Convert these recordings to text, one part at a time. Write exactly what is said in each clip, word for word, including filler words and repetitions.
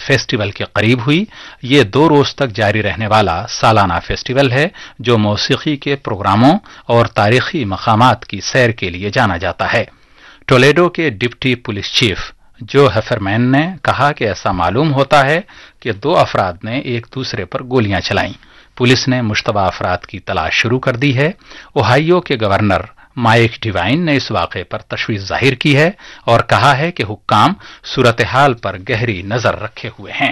Festival के करीब हुई। ये दो रोज तक जारी रहने वाला सालाना फेस्टिवल है जो मौसीकी के प्रोग्रामों और तारीखी मकामात की सैर के लिए जाना जाता है। टोलेडो के डिप्टी पुलिस चीफ जो हेफरमैन ने कहा कि ऐसा मालूम होता है कि दो अफराद ने एक दूसरे पर गोलियां चलाईं। पुलिस ने मुश्तबा अफराद की तलाश शुरू कर दी है। ओहायो के गवर्नर माइक डिवाइन ने इस वाक़े पर तशवीश जाहिर की है और कहा है कि हुक्काम सूरत हाल पर गहरी नजर रखे हुए हैं।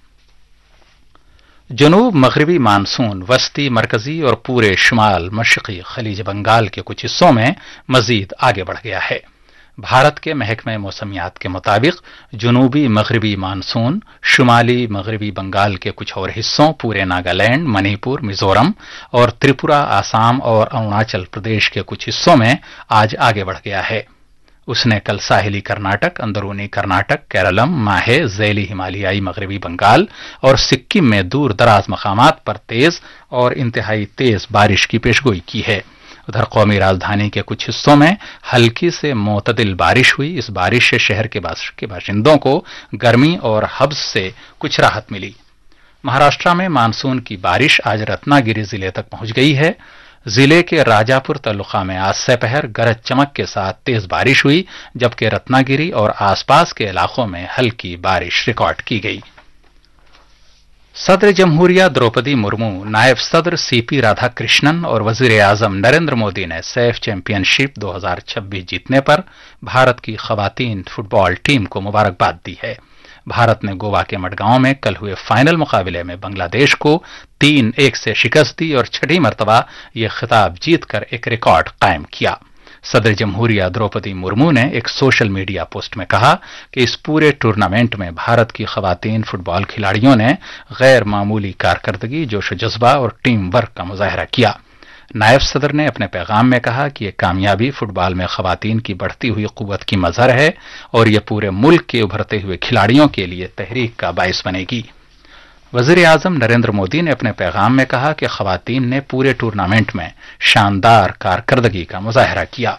जनूब मगरबी मानसून वस्ती मरकजी और पूरे शुमाल मशरकी खलीज बंगाल के कुछ हिस्सों में मजीद आगे बढ़ गया है। भारत के महकमे मौसमियात के मुताबिक जनूबी मगरबी मानसून शुमाली मगरबी बंगाल के कुछ और हिस्सों पूरे नागालैंड, मणिपुर, मिजोरम और त्रिपुरा, आसाम और अरुणाचल प्रदेश के कुछ हिस्सों में आज आगे बढ़ गया है। उसने कल साहिली कर्नाटक, अंदरूनी कर्नाटक, केरलम, माहे, ज़ैली हिमालयाई मगरबी बंगाल और सिक्किम में दूर दराज मकामात पर तेज और इंतहाई तेज बारिश की पेशगोई की है। उधर कौमी राजधानी के कुछ हिस्सों में हल्की से मोतदिल बारिश हुई। इस बारिश से शहर के बाशिंदों को गर्मी और हब्स से कुछ राहत मिली। महाराष्ट्र में मानसून की बारिश आज रत्नागिरी जिले तक पहुंच गई है। जिले के राजापुर तालुका में आज दोपहर गरज चमक के साथ तेज बारिश हुई, जबकि रत्नागिरी और आसपास के इलाकों में हल्की बारिश रिकॉर्ड की गई। सदर जमहूरिया द्रौपदी मुर्मू, नायब सदर सीपी राधाकृष्णन और वजीर आजम नरेंद्र मोदी ने सैफ चैंपियनशिप दो हज़ार छब्बीस जीतने पर भारत की खवातीन फुटबॉल टीम को मुबारकबाद दी है। भारत ने गोवा के मडगांव में कल हुए फाइनल मुकाबले में बांग्लादेश को तीन एक से शिकस्त दी और छठी मरतबा यह खिताब जीतकर एक रिकॉर्ड कायम किया। सदर जमहूरिया द्रौपदी मुर्मू ने एक सोशल मीडिया पोस्ट में कहा कि इस पूरे टूर्नामेंट में भारत की खवातीन फुटबॉल खिलाड़ियों ने गैर मामूली कारकर्दगी, जोश जज्बा और टीम वर्क का मुजाहरा किया। नायब सदर ने अपने पैगाम में कहा कि यह कामयाबी फुटबॉल में खवातीन की बढ़ती हुई कुव्वत की मजहर है और यह पूरे मुल्क के उभरते हुए खिलाड़ियों के लिए तहरीक का बाइस बनेगी। वजीर आजम नरेंद्र मोदी ने अपने पैगाम में कहा कि खवातीन ने पूरे टूर्नामेंट में शानदार कारकर्दगी का मुजाहरा किया।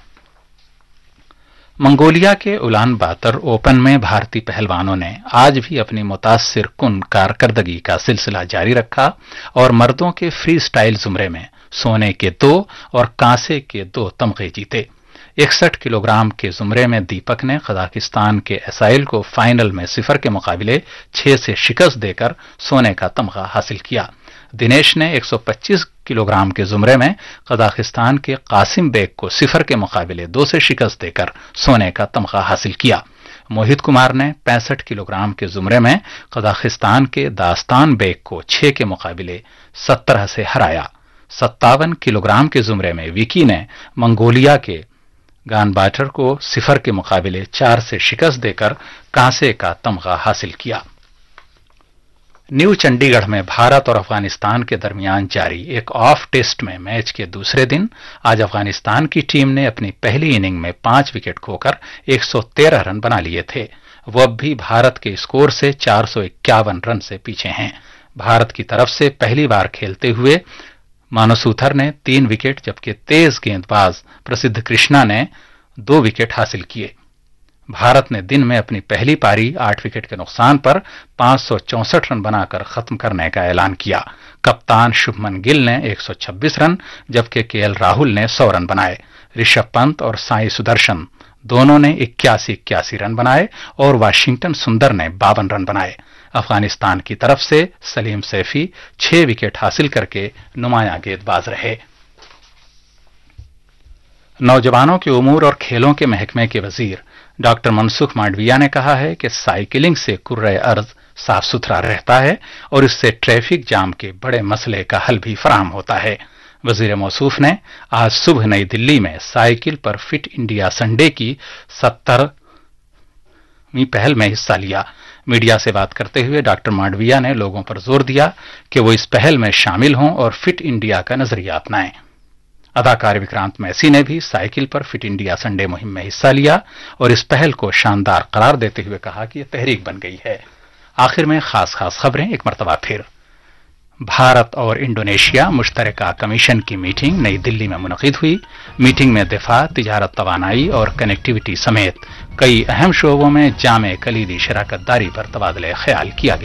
मंगोलिया के उलान बातर ओपन में भारतीय पहलवानों ने आज भी अपनी मुतासिर कुन कारकर्दगी का सिलसिला जारी रखा और मर्दों के फ्री स्टाइल जुमरे में सोने के दो और कांसे के दो तमगे जीते। इकसठ किलोग्राम के जुमरे में दीपक ने कजाकिस्तान के एसाइल को फाइनल में सिफर के मुकाबले छह से शिकस्त देकर सोने का तमगा हासिल किया। दिनेश ने एक सौ पच्चीस किलोग्राम के जुमरे में कजाकिस्तान के कासिम बेग को सिफर के मुकाबले दो से शिकस्त देकर सोने का तमगा हासिल किया। मोहित कुमार ने पैंसठ किलोग्राम के जुमरे में कजाकिस्तान के दास्तान बेग को छह के मुकाबले सत्रह से हराया। सत्तावन किलोग्राम के जुमरे में विकी ने मंगोलिया के गानबाटर को सिफर के मुकाबले चार से शिकस्त देकर कांसे का तमगा हासिल किया। न्यू चंडीगढ़ में भारत और अफगानिस्तान के दरमियान जारी एक ऑफ टेस्ट में मैच के दूसरे दिन आज अफगानिस्तान की टीम ने अपनी पहली इनिंग में पांच विकेट खोकर एक सौ तेरह रन बना लिए थे। वो अब भी भारत के स्कोर से चार सौ इक्यावन रन से पीछे हैं। भारत की तरफ से पहली बार खेलते हुए मानसूथर ने तीन विकेट जबकि तेज गेंदबाज प्रसिद्ध कृष्णा ने दो विकेट हासिल किए। भारत ने दिन में अपनी पहली पारी आठ विकेट के नुकसान पर पांच सौ चौसठ रन बनाकर खत्म करने का ऐलान किया। कप्तान शुभमन गिल ने एक सौ छब्बीस रन जबकि केएल राहुल ने सौ रन बनाए। ऋषभ पंत और साई सुदर्शन दोनों ने इक्यासी इक्यासी रन बनाए और वाशिंगटन सुंदर ने बावन रन बनाए। अफगानिस्तान की तरफ से सलीम सैफी छह विकेट हासिल करके नुमायां गेंदबाज रहे। नौजवानों के उमूर और खेलों के महकमे के वजीर डॉक्टर मनसुख मांडविया ने कहा है कि साइकिलिंग से कुर्रे अर्ज साफ सुथरा रहता है और इससे ट्रैफिक जाम के बड़े मसले का हल भी फराहम होता है। वजीर मौसूफ ने आज सुबह नई दिल्ली में साइकिल पर फिट इंडिया संडे की सत्तरवीं पहल में हिस्सा लिया। मीडिया से बात करते हुए डॉक्टर मांडविया ने लोगों पर जोर दिया कि वो इस पहल में शामिल हों और फिट इंडिया का नजरिया अपनाएं। अदाकार विक्रांत मैसी ने भी साइकिल पर फिट इंडिया संडे मुहिम में हिस्सा लिया और इस पहल को शानदार करार देते हुए कहा कि यह तहरीक बन गई है। आखिर में खास खास खबरें एक मरतबा फिर। भारत और इंडोनेशिया मुश्तरका कमीशन की मीटिंग नई दिल्ली में मुनक़िद हुई। मीटिंग में दिफा, तिजारत, तवानाई और कनेक्टिविटी समेत कई अहम शोबों में जामे कलीदी शराकत दारी पर तबादले ख्याल किया गया।